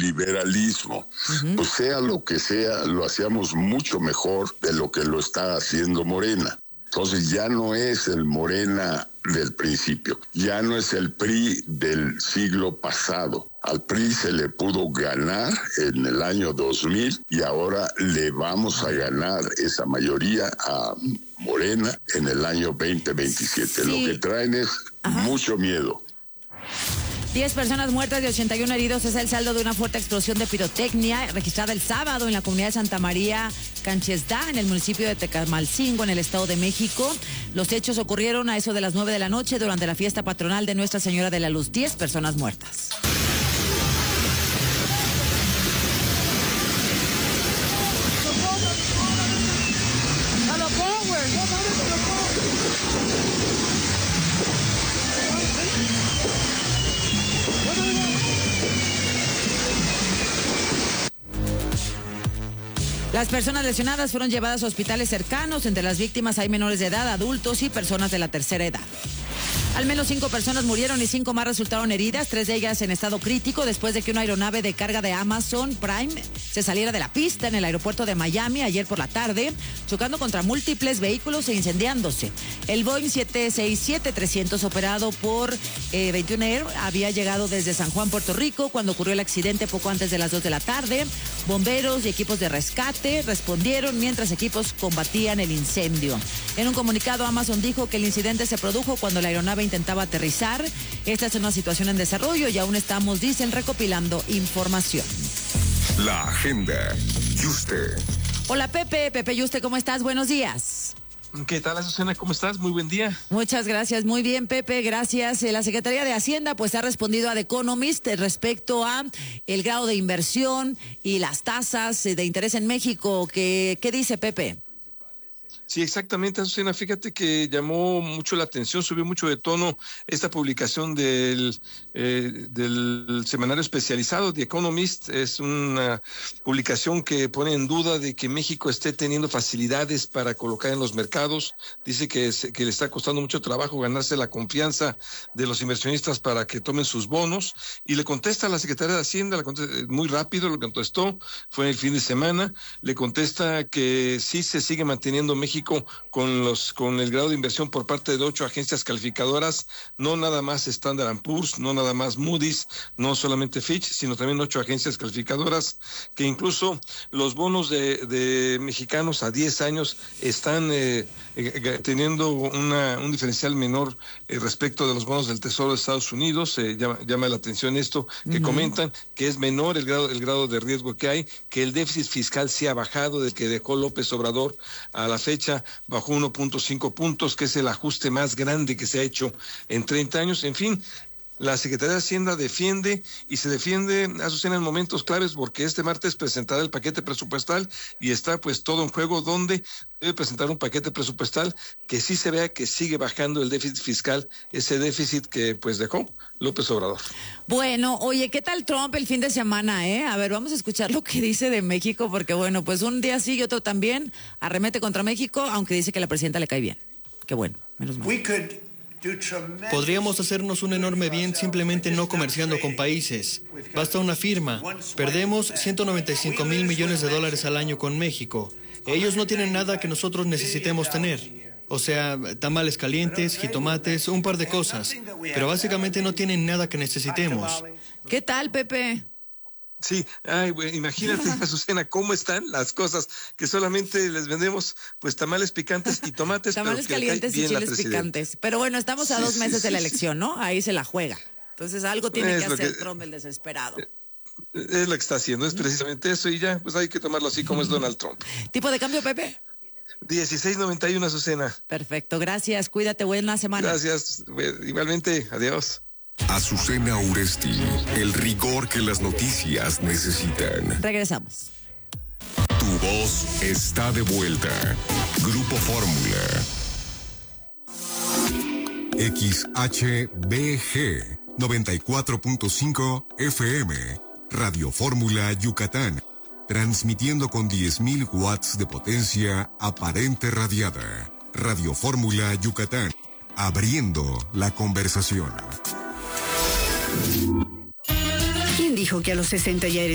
neoliberalismo. Pues sea lo que sea, lo hacíamos mucho mejor de lo que lo está haciendo Morena. Entonces ya no es el Morena del principio, ya no es el PRI del siglo pasado. Al PRI se le pudo ganar en el año 2000 y ahora le vamos a ganar esa mayoría a Morena en el año 2027. Sí. Lo que traen es mucho miedo. 10 personas muertas y 81 heridos es el saldo de una fuerte explosión de pirotecnia registrada el sábado en la comunidad de Santa María Canchesdá, en el municipio de Tecamalcingo, en el Estado de México. Los hechos ocurrieron a eso de las 9 de la noche durante la fiesta patronal de Nuestra Señora de la Luz. 10 personas muertas. Las personas lesionadas fueron llevadas a hospitales cercanos. Entre las víctimas hay menores de edad, adultos y personas de la tercera edad. Al menos 5 personas murieron y 5 más resultaron heridas, 3 de ellas en estado crítico, después de que una aeronave de carga de Amazon Prime se saliera de la pista en el aeropuerto de Miami ayer por la tarde, chocando contra múltiples vehículos e incendiándose. El Boeing 767-300 operado por 21 Air había llegado desde San Juan, Puerto Rico, cuando ocurrió el accidente poco antes de las 2 de la tarde. Bomberos y equipos de rescate respondieron mientras equipos combatían el incendio. En un comunicado, Amazon dijo que el incidente se produjo cuando la aeronave intentaba aterrizar. Esta es una situación en desarrollo y aún estamos, dicen, recopilando información. La agenda. Yuste. Hola Pepe Yuste, ¿cómo estás? Buenos días. ¿Qué tal, Azucena? ¿Cómo estás? Muy buen día. Muchas gracias, muy bien, Pepe, gracias. La Secretaría de Hacienda pues ha respondido a The Economist respecto a el grado de inversión y las tasas de interés en México. ¿Qué dice, Pepe? Sí, exactamente, Azucena. Fíjate que llamó mucho la atención, subió mucho de tono esta publicación del semanario especializado The Economist. Es una publicación que pone en duda de que México esté teniendo facilidades para colocar en los mercados. Dice que le está costando mucho trabajo ganarse la confianza de los inversionistas para que tomen sus bonos. Y le contesta a la Secretaría de Hacienda, muy rápido lo contestó, fue el fin de semana. Le contesta que sí se sigue manteniendo México con el grado de inversión por parte de 8 agencias calificadoras, no nada más Standard & Poor's, no nada más Moody's, no solamente Fitch, sino también 8 agencias calificadoras, que incluso los bonos de mexicanos a 10 años están teniendo un diferencial menor respecto de los bonos del Tesoro de Estados Unidos. Llama la atención esto, que comentan que es menor el grado de riesgo que hay, que el déficit fiscal se ha bajado desde que dejó López Obrador a la fecha, bajó 1.5 puntos, que es el ajuste más grande que se ha hecho en 30 años. En fin, la Secretaría de Hacienda defiende y se defiende, Azucena, en momentos claves, porque este martes presentará el paquete presupuestal y está pues todo en juego, donde debe presentar un paquete presupuestal que sí se vea que sigue bajando el déficit fiscal, ese déficit que pues dejó López Obrador. Bueno, oye, ¿qué tal Trump el fin de semana, A ver, vamos a escuchar lo que dice de México, porque bueno, pues un día sí y otro también arremete contra México, aunque dice que la presidenta le cae bien. Qué bueno, menos mal. Podríamos hacernos un enorme bien simplemente no comerciando con países. Basta una firma. Perdemos $195 mil millones al año con México. Ellos no tienen nada que nosotros necesitemos tener. O sea, tamales calientes, jitomates, un par de cosas. Pero básicamente no tienen nada que necesitemos. ¿Qué tal, Pepe? Sí, imagínate, Azucena, cómo están las cosas, que solamente les vendemos pues tamales picantes y tomates. Tamales calientes y chiles picantes. Pero bueno, estamos a 2 meses de la elección, ¿no? Ahí se la juega. Entonces algo tiene que hacer Trump, el desesperado. Es lo que está haciendo, es precisamente eso, y ya, pues hay que tomarlo así como es Donald Trump. ¿Tipo de cambio, Pepe? 16.91, Azucena. Perfecto, gracias, cuídate, buena semana. Gracias, igualmente, adiós. Azucena Uresti, el rigor que las noticias necesitan. Regresamos. Tu voz está de vuelta. Grupo Fórmula. XHBG 94.5 FM. Radio Fórmula Yucatán. Transmitiendo con 10.000 watts de potencia aparente radiada. Radio Fórmula Yucatán. Abriendo la conversación. ¿Quién dijo que a los 60 ya eres